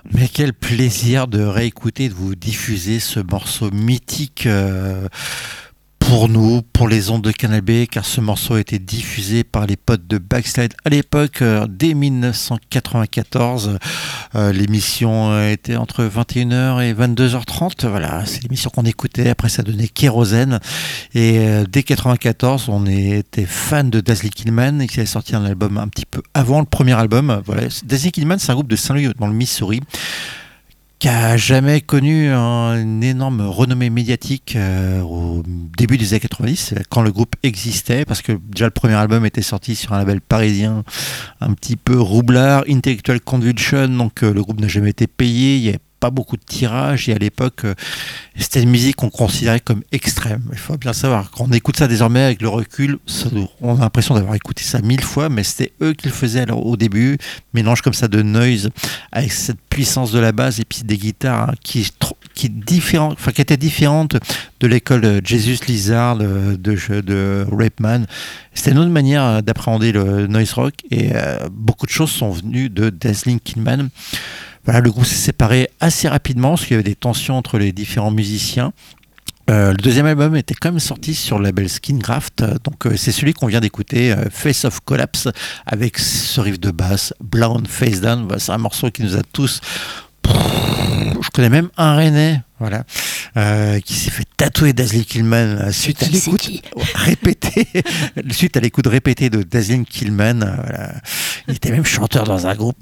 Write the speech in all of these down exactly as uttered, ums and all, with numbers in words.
Mais quel plaisir de réécouter, de vous diffuser ce morceau mythique euh, pour nous, pour les ondes de Canal B, car ce morceau a été diffusé par les potes de Backslide à l'époque, euh, dès mille neuf cent quatre-vingt-quatorze. Euh, l'émission était entre vingt et une heures et vingt-deux heures trente. Voilà, c'est l'émission qu'on écoutait. Après, ça donnait Kérosène. Et euh, dès quatre-vingt-quatorze, on était fan de Dazzling Killman et qui avait sorti un album un petit peu avant le premier album. Voilà, Dazzling Killman, c'est un groupe de Saint-Louis dans le Missouri, qui a jamais connu un- une énorme renommée médiatique euh, au début des années quatre-vingt-dix, quand le groupe existait, parce que déjà le premier album était sorti sur un label parisien un petit peu roublard, Intellectual Convulsion, donc euh, le groupe n'a jamais été payé, il n'y avait pas beaucoup de tirages, et à l'époque, euh, c'était une musique qu'on considérait comme extrême. Il faut bien savoir, quand on écoute ça désormais avec le recul, ça nous- on a l'impression d'avoir écouté ça mille fois, mais c'était eux qui le faisaient alors, au début, mélange comme ça de noise avec cette puissance de la basse et puis des guitares hein, qui, est trop- qui, est différent, enfin, qui étaient différentes de l'école de Jesus Lizard, de, de, de Rapeman. C'était une autre manière euh, d'appréhender le noise rock et euh, beaucoup de choses sont venues de Dazzling Killman. Voilà, le groupe s'est séparé assez rapidement parce qu'il y avait des tensions entre les différents musiciens. Euh, le deuxième album était quand même sorti sur le label Skingraft, donc euh, c'est celui qu'on vient d'écouter, euh, Face of Collapse, avec ce riff de basse, Blown Face Down. Voilà, c'est un morceau qui nous a tous... Je connais même un Rennais, voilà, euh, qui s'est fait tatouer Dazzling Killman euh, suite à qui, c'est l'écoute qui répétée, suite à l'écoute répétée de Dazzling Killman. euh, voilà. Il était même chanteur dans un groupe.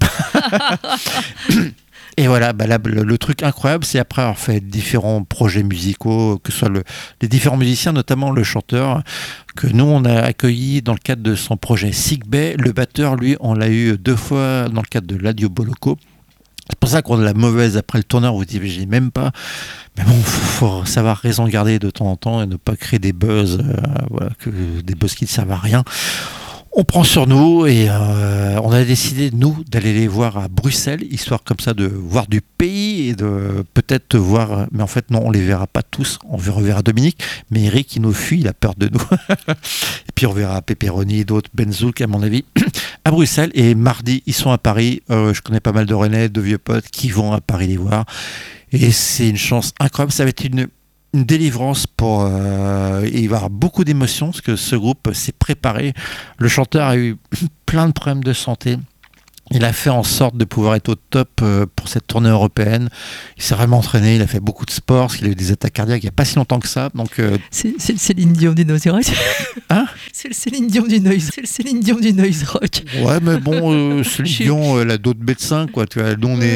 Et voilà, bah là, le, le truc incroyable, c'est après avoir fait différents projets musicaux, que ce soit le, les différents musiciens, notamment le chanteur, que nous, on a accueilli dans le cadre de son projet Sick Bay. Le batteur, lui, on l'a eu deux fois dans le cadre de l'Adio Boloco. C'est pour ça qu'on a la mauvaise après le tourneur, vous imaginez même pas. Mais bon, faut, faut savoir raison garder de temps en temps et ne pas créer des buzz, euh, voilà, que, des buzz qui ne servent à rien. On prend sur nous et euh, on a décidé, nous, d'aller les voir à Bruxelles, histoire comme ça de voir du pays et de peut-être te voir. Mais en fait, non, on les verra pas tous. On reverra Dominique, mais Eric, il nous fuit, il a peur de nous. Et puis on verra Pepperoni, d'autres, Benzouk, à mon avis, à Bruxelles. Et mardi, ils sont à Paris. Euh, je connais pas mal de Rennais, de vieux potes qui vont à Paris les voir. Et c'est une chance incroyable. Ça va être une une délivrance pour euh, et il va y avoir beaucoup d'émotions parce que ce groupe s'est préparé. Le chanteur a eu plein de problèmes de santé. Il a fait en sorte de pouvoir être au top euh, pour cette tournée européenne. Il s'est vraiment entraîné, il a fait beaucoup de sport parce qu'il a eu des attaques cardiaques il n'y a pas si longtemps que ça. Donc, euh... C'est, c'est le Céline Dion du noise rock. Hein C'est le Céline Dion du noise. C'est le Céline Dion du noise rock. Ouais, mais bon, euh, Céline Dion, elle a d'autres médecins, quoi. Tu vois, nous, on est